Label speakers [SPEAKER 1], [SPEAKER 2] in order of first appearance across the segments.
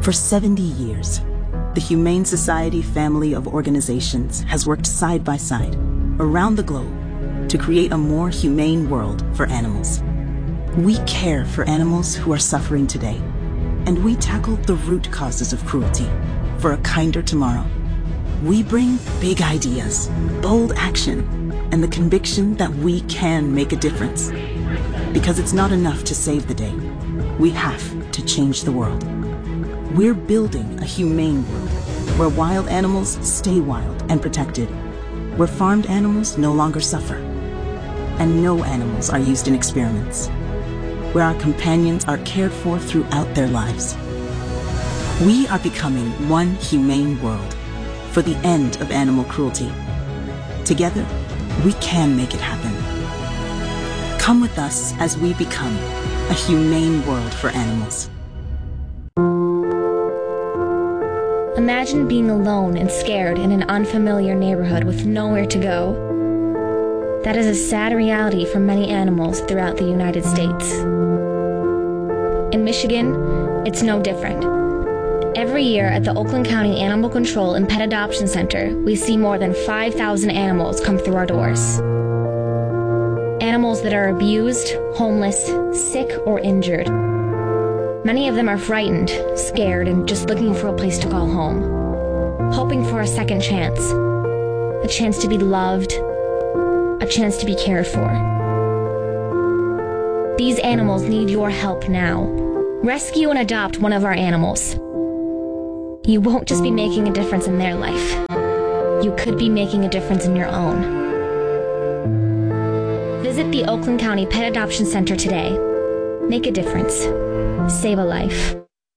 [SPEAKER 1] For 70 years, the Humane Society family of organizations has worked side by side around the globe to create a more humane world for animals. We care for animals who are suffering today, and we tackle the root causes of cruelty for a kinder tomorrow. We bring big ideas, bold action, and the conviction that we can make a difference. Because it's not enough to save the day. We have to change the world. We're building a humane world where wild animals stay wild and protected, where farmed animals no longer suffer, and no animals are used in experiments, where our companions are cared for throughout their lives. We are becoming one humane world for the end of animal cruelty. Together, we can make it happen. Come with us as we become a humane world for animals.
[SPEAKER 2] Imagine being alone and scared in an unfamiliar neighborhood with nowhere to go. That is a sad reality for many animals throughout the United States. In Michigan, it's no different. Every year at the Oakland County Animal Control and Pet Adoption Center, we see more than 5,000 animals come through our doors. Animals that are abused, homeless, sick, or injured. Many of them are frightened, scared, and just looking for a place to call home. Hoping for a second chance. A chance to be loved. A chance to be cared for. These animals need your help now. Rescue and adopt one of our animals. You won't just be making a difference in their life. You could be making a difference in your own. Visit the Oakland County Pet Adoption Center today. Make a difference. Save a life.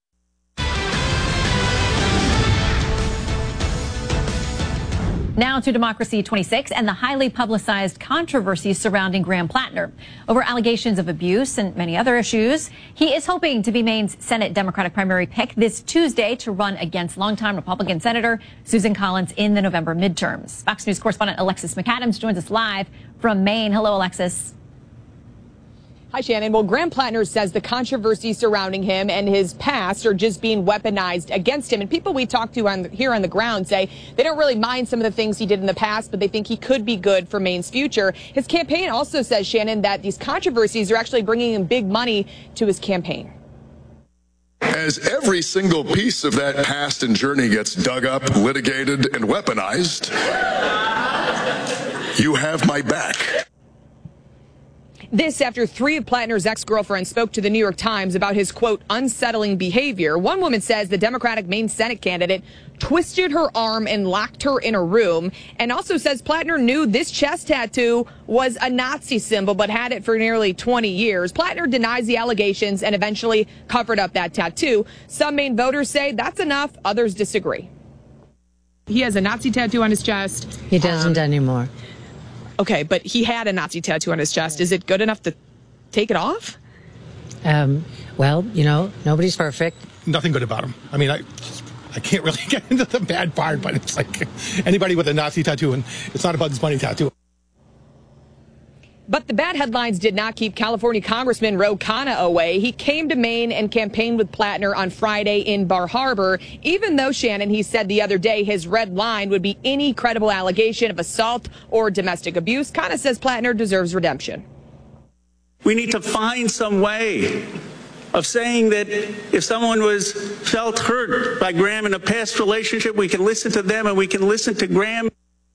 [SPEAKER 3] Now to Democracy 26 and the highly publicized controversy surrounding Graham Plattner. Over allegations of abuse and many other issues, he is hoping to be Maine's Senate Democratic primary pick this Tuesday to run against longtime Republican Senator Susan Collins in the November midterms. Fox News correspondent Alexis McAdams joins us live from Maine. Hello, Alexis.
[SPEAKER 4] Hi, Shannon. Well, Graham Plattner says the controversy surrounding him and his past are just being weaponized against him. And people we talked to here on the ground say they don't really mind some of the things he did in the past, but they think he could be good for Maine's future. His campaign also says, Shannon, that these controversies are actually bringing him big money to his campaign.
[SPEAKER 5] As every single piece of that past and journey gets dug up, litigated, and weaponized, you have my back.
[SPEAKER 4] This after three of Plattner's ex-girlfriends spoke to the New York Times about his, quote, unsettling behavior. One woman says the Democratic Maine Senate candidate twisted her arm and locked her in a room, and also says Plattner knew this chest tattoo was a Nazi symbol but had it for nearly 20 years. Plattner denies the allegations and eventually covered up that tattoo. Some Maine voters say that's enough. Others disagree. He has a Nazi tattoo on his chest.
[SPEAKER 6] He doesn't anymore.
[SPEAKER 4] Okay, but he had a Nazi tattoo on his chest. Is it good enough to take it off?
[SPEAKER 6] Well, you know, nobody's perfect.
[SPEAKER 7] Nothing good about him. I mean, I can't really get into the bad part, but it's like anybody with a Nazi tattoo, and it's not a Bugs Bunny tattoo.
[SPEAKER 4] But the bad headlines did not keep California Congressman Ro Khanna away. He came to Maine and campaigned with Plattner on Friday in Bar Harbor, even though, Shannon, he said the other day his red line would be any credible allegation of assault or domestic abuse. Khanna says Plattner deserves redemption.
[SPEAKER 8] We need to find some way of saying that if someone felt hurt by Graham in a past relationship, we can listen to them and we can listen to Graham.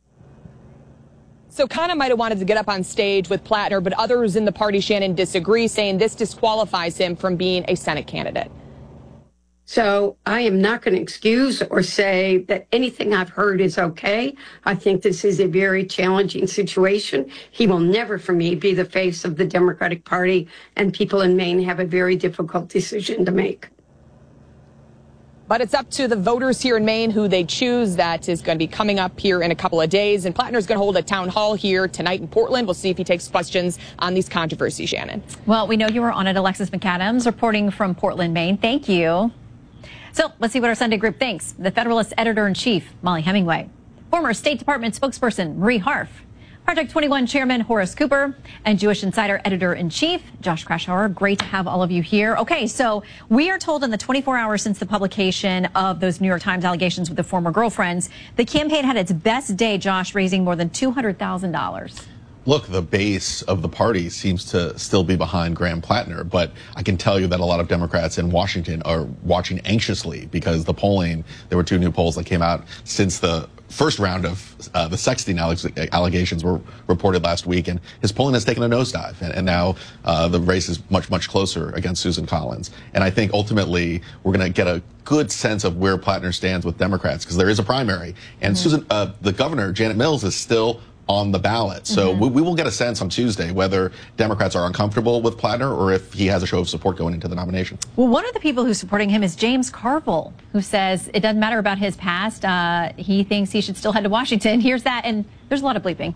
[SPEAKER 4] So Khanna might have wanted to get up on stage with Plattner, but others in the party, Shannon, disagree, saying this disqualifies him from being a Senate candidate.
[SPEAKER 9] So I am not going to excuse or say that anything I've heard is okay. I think this is a very challenging situation. He will never, for me, be the face of the Democratic Party, and people in Maine have a very difficult decision to make.
[SPEAKER 4] But it's up to the voters here in Maine who they choose. That is going to be coming up here in a couple of days. And Plattner's going to hold a town hall here tonight in Portland. We'll see if he takes questions on these controversies, Shannon.
[SPEAKER 3] Well, we know you were on it, Alexis McAdams, reporting from Portland, Maine. Thank you. So let's see what our Sunday group thinks. The Federalist editor-in-chief, Molly Hemingway. Former State Department spokesperson, Marie Harf. Project 21 Chairman Horace Cooper and Jewish Insider Editor-in-Chief Josh Kraushaar. Great to have all of you here. Okay, so we are told in the 24 hours since the publication of those New York Times allegations with the former girlfriends, the campaign had its best day, Josh, raising more than $200,000.
[SPEAKER 10] Look, the base of the party seems to still be behind Graham Plattner, but I can tell you that a lot of Democrats in Washington are watching anxiously because the polling, there were 2 new polls that came out since the first round of the sexting allegations were reported last week, and his polling has taken a nosedive, and now the race is much, much closer against Susan Collins. And I think ultimately we're going to get a good sense of where Plattner stands with Democrats because there is a primary, and the governor, Janet Mills, is still on the ballot. So we will get a sense on Tuesday whether Democrats are uncomfortable with Plattner or if he has a show of support going into the nomination.
[SPEAKER 3] Well, one of the people who's supporting him is James Carville, who says it doesn't matter about his past. He thinks he should still head to Washington. Here's that, and there's a lot of bleeping.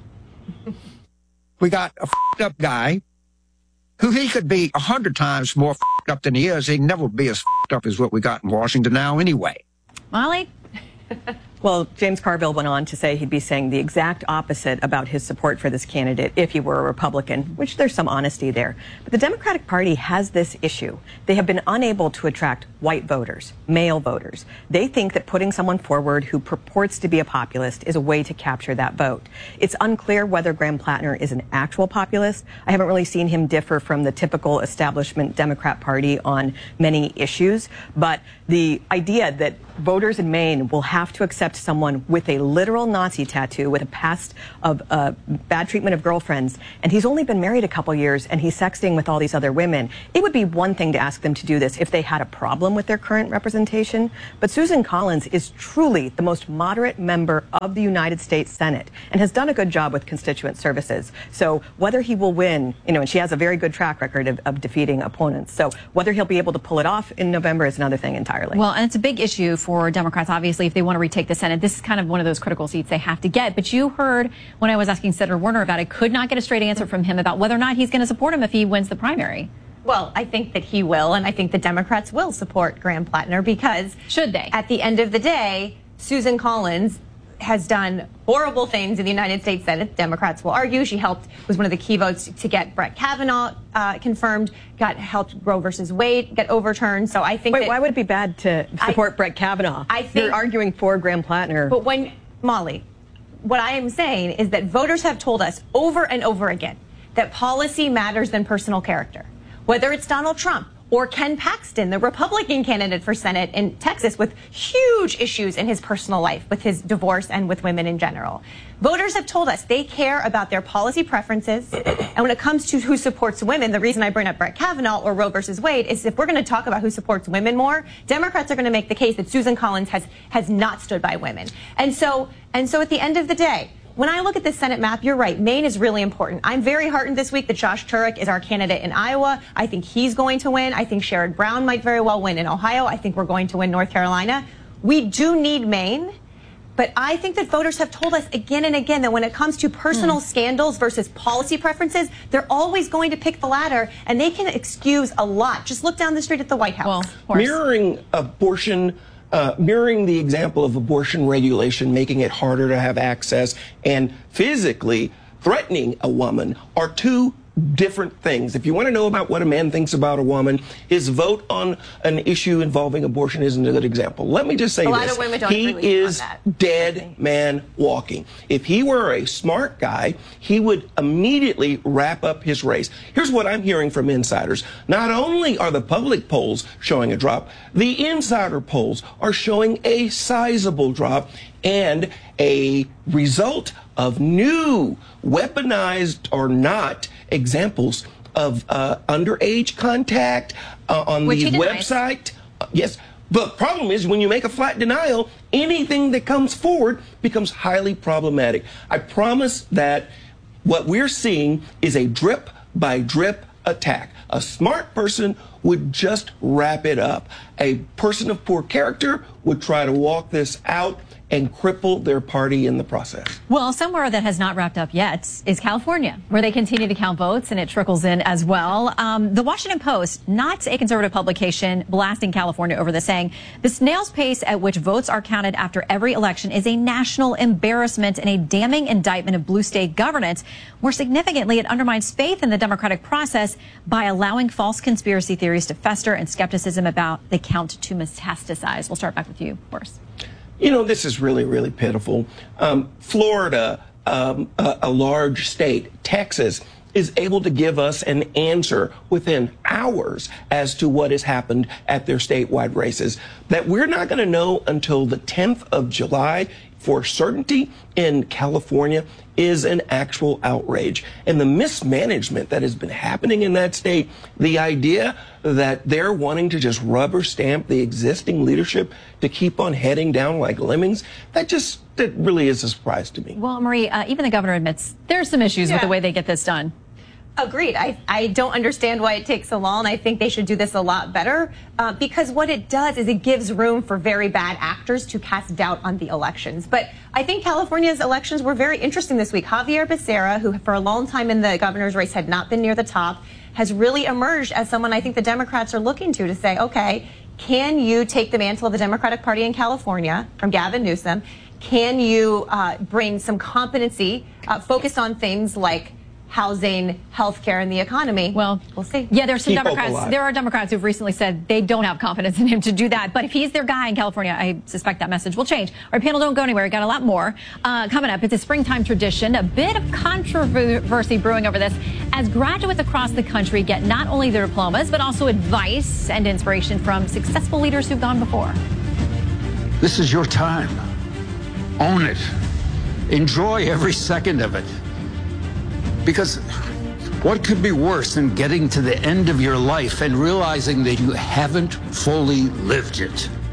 [SPEAKER 11] We got a up guy who he could be 100 times more up than he is. He'd never be as up as what we got in Washington now anyway.
[SPEAKER 3] Molly?
[SPEAKER 12] Well, James Carville went on to say he'd be saying the exact opposite about his support for this candidate if he were a Republican, which there's some honesty there. But the Democratic Party has this issue. They have been unable to attract white voters, male voters. They think that putting someone forward who purports to be a populist is a way to capture that vote. It's unclear whether Graham Plattner is an actual populist. I haven't really seen him differ from the typical establishment Democrat Party on many issues, but the idea that voters in Maine will have to accept someone with a literal Nazi tattoo, with a past of bad treatment of girlfriends, and he's only been married a couple years and he's sexting with all these other women. It would be one thing to ask them to do this if they had a problem with their current representation, but Susan Collins is truly the most moderate member of the United States Senate and has done a good job with constituent services. So whether he will win, and she has a very good track record of defeating opponents. So whether he'll be able to pull it off in November is another thing entirely.
[SPEAKER 3] Well, and it's a big issue for Democrats, obviously, if they want to retake the Senate. This is kind of one of those critical seats they have to get. But you heard when I was asking Senator Warner about it, could not get a straight answer from him about whether or not he's going to support him if he wins the primary.
[SPEAKER 13] Well, I think that he will, and I think the Democrats will support Graham Plattner because
[SPEAKER 3] should they?
[SPEAKER 13] At the end of the day, Susan Collins has done horrible things in the United States Senate. Democrats will argue she was one of the key votes to get Brett Kavanaugh confirmed, helped Roe versus Wade get overturned. So I think
[SPEAKER 12] why would it be bad to support Brett Kavanaugh?
[SPEAKER 13] I think
[SPEAKER 12] you're arguing for Graham Plattner.
[SPEAKER 13] But Molly, what I am saying is that voters have told us over and over again that policy matters than personal character. Whether it's Donald Trump or Ken Paxton, the Republican candidate for Senate in Texas, with huge issues in his personal life, with his divorce and with women in general. Voters have told us they care about their policy preferences. And when it comes to who supports women, the reason I bring up Brett Kavanaugh or Roe versus Wade is if we're going to talk about who supports women more, Democrats are going to make the case that Susan Collins has not stood by women. And so at the end of the day, when I look at this Senate map, you're right. Maine is really important. I'm very heartened this week that Josh Turek is our candidate in Iowa. I think he's going to win. I think Sherrod Brown might very well win in Ohio. I think we're going to win North Carolina. We do need Maine. But I think that voters have told us again and again that when it comes to personal scandals versus policy preferences, they're always going to pick the latter, and they can excuse a lot. Just look down the street at the White House.
[SPEAKER 14] Well, mirroring abortion, mirroring the example of abortion regulation, making it harder to have access, and physically threatening a woman are two different things. If you want to know about what a man thinks about a woman, his vote on an issue involving abortion isn't a good example. Let me just say this.
[SPEAKER 13] A lot of women don't agree with you on that.
[SPEAKER 14] He is dead man walking. If he were a smart guy, he would immediately wrap up his race. Here's what I'm hearing from insiders. Not only are the public polls showing a drop, the insider polls are showing a sizable drop and a result of new weaponized or not examples of underage contact on the website. Yes. The problem is when you make a flat denial, anything that comes forward becomes highly problematic. I promise that what we're seeing is a drip by drip attack. A smart person would just wrap it up. A person of poor character would try to walk this out and cripple their party in the process.
[SPEAKER 3] Well, somewhere that has not wrapped up yet is California, where they continue to count votes, and it trickles in as well. The Washington Post, not a conservative publication, blasting California over this, saying the snail's pace at which votes are counted after every election is a national embarrassment and a damning indictment of blue state governance. More significantly, it undermines faith in the democratic process by allowing false conspiracy theories to fester and skepticism about the count to metastasize. We'll start back with you, Boris.
[SPEAKER 14] You know, this is really, really pitiful. Florida, a large state, Texas, is able to give us an answer within hours as to what has happened at their statewide races that we're not going to know until the 10th of July for certainty in California is an actual outrage. And the mismanagement that has been happening in that state, the idea that they're wanting to just rubber stamp the existing leadership to keep on heading down like lemmings, that really is a surprise to me.
[SPEAKER 3] Well, Marie, even the governor admits there's some issues with the way they get this done.
[SPEAKER 13] Agreed. I don't understand why it takes so long. I think they should do this a lot better because what it does is it gives room for very bad actors to cast doubt on the elections. But I think California's elections were very interesting this week. Javier Becerra, who for a long time in the governor's race had not been near the top, has really emerged as someone I think the Democrats are looking to say, okay, can you take the mantle of the Democratic Party in California from Gavin Newsom? Can you bring some competency focused on things like housing, healthcare, and the economy? Well, we'll see.
[SPEAKER 3] Yeah, there's some Democrats. There are Democrats who've recently said they don't have confidence in him to do that. But if he's their guy in California, I suspect that message will change. Our panel, don't go anywhere. We got a lot more coming up. It's a springtime tradition. A bit of controversy brewing over this as graduates across the country get not only their diplomas, but also advice and inspiration from successful leaders who've gone before.
[SPEAKER 15] This is your time. Own it. Enjoy every second of it. Because what could be worse than getting to the end of your life and realizing that you haven't fully lived it?